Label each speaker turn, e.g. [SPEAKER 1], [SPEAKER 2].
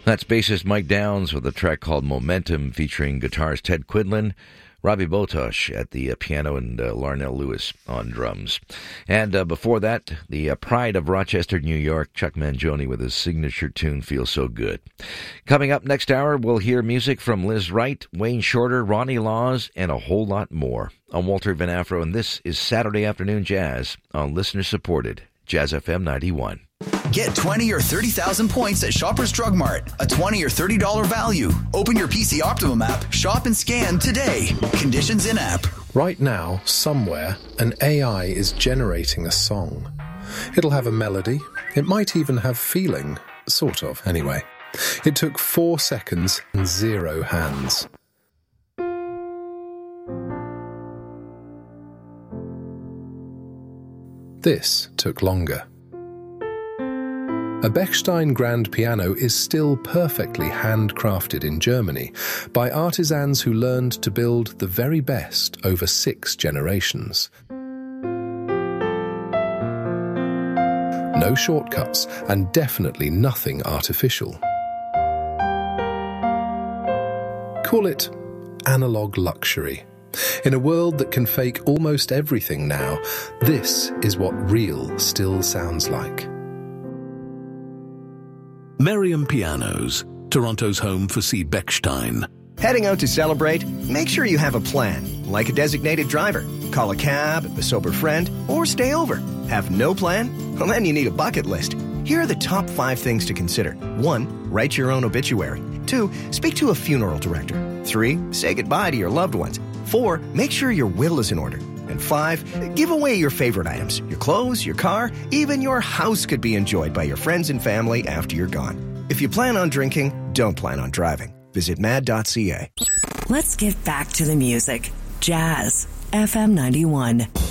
[SPEAKER 1] That's bassist Mike Downs with a track called Momentum featuring guitarist Ted Quidlin, Robbie Botosh at the piano, and Larnell Lewis on drums. And before that, the pride of Rochester, New York, Chuck Mangione with his signature tune, Feels So Good. Coming up next hour, we'll hear music from Liz Wright, Wayne Shorter, Ronnie Laws, and a whole lot more. I'm Walter Van Afro, and this is Saturday Afternoon Jazz on listener-supported Jazz FM 91.
[SPEAKER 2] Get 20 or 30,000 points at Shoppers Drug Mart. A $20 or $30 value. Open your PC Optimum app, shop and scan today. Conditions in app.
[SPEAKER 3] Right now, somewhere, an AI is generating a song. It'll have a melody. It might even have feeling. Sort of, anyway. It took 4 seconds and 0 hands. This took longer. A Bechstein grand piano is still perfectly handcrafted in Germany by artisans who learned to build the very best over 6 generations. No shortcuts, and definitely nothing artificial. Call it analog luxury. In a world that can fake almost everything now, this is what real still sounds like.
[SPEAKER 4] Merriam Pianos, Toronto's home for C. Bechstein.
[SPEAKER 5] Heading out to celebrate? Make sure you have a plan, like a designated driver. Call a cab, a sober friend, or stay over. Have no plan? Well, then you need a bucket list. Here are the top 5 things to consider. 1. Write your own obituary. 2. Speak to a funeral director. 3. Say goodbye to your loved ones. 4. Make sure your will is in order. And 5. Give away your favorite items. Your clothes, your car, even your house could be enjoyed by your friends and family after you're gone. If you plan on drinking, don't plan on driving. Visit mad.ca.
[SPEAKER 6] Let's get back to the music. Jazz FM 91.